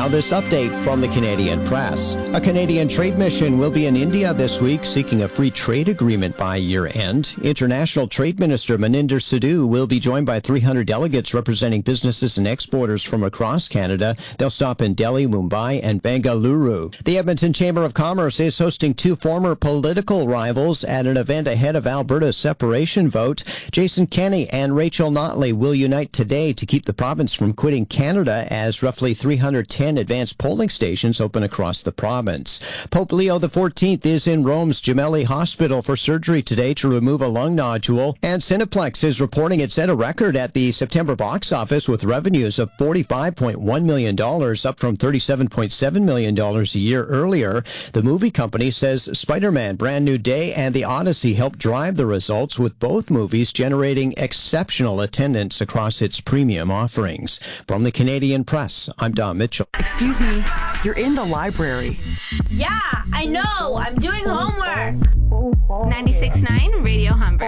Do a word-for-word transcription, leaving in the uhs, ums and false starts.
this update from the Canadian Press. A Canadian trade mission will be in India this week seeking a free trade agreement by year-end. International Trade Minister Maninder Sidhu will be joined by three hundred delegates representing businesses and exporters from across Canada. They'll stop in Delhi, Mumbai, and Bengaluru. The Edmonton Chamber of Commerce is hosting two former political rivals at an event ahead of Alberta's separation vote. Jason Kenney and Rachel Notley will unite today to keep the province from quitting Canada as roughly three hundred ten advanced polling stations open across the province. Pope Leo the fourteenth is in Rome's Gemelli Hospital for surgery today to remove a lung nodule, and Cineplex is reporting it set a record at the September box office with revenues of forty-five point one million dollars, up from thirty-seven point seven million dollars a year earlier. The movie company says Spider-Man Brand New Day and The Odyssey helped drive the results, with both movies generating exceptional attendance across its premium offerings. From the Canadian Press, I'm Don Mitchell. Excuse me, you're in the library. Yeah, I know. I'm doing homework. ninety-six point nine Radio Humber.